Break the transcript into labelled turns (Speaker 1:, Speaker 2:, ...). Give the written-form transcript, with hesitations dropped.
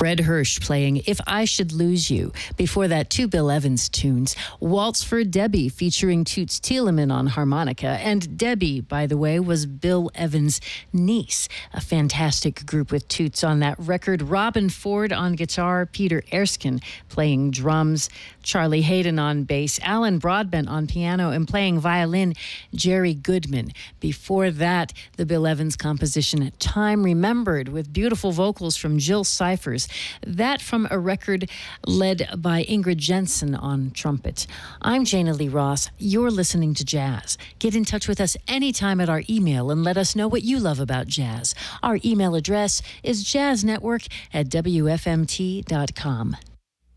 Speaker 1: Fred Hirsch playing If I Should Lose You. Before that, two Bill Evans tunes. Waltz for Debbie featuring Toots Thielemann on harmonica. And Debbie, by the way, was Bill Evans' niece. A fantastic group with Toots on that record. Robin Ford on guitar, Peter Erskine playing drums, Charlie Hayden on bass, Alan Broadbent on piano, and playing violin, Jerry Goodman. Before that, the Bill Evans composition Time Remembered with beautiful vocals from Jill Cyphers. That from a record led by Ingrid Jensen on trumpet. I'm Jana Lee Ross. You're listening to Jazz. Get in touch with us anytime at our email and let us know what you love about jazz. Our email address is jazznetwork@wfmt.com.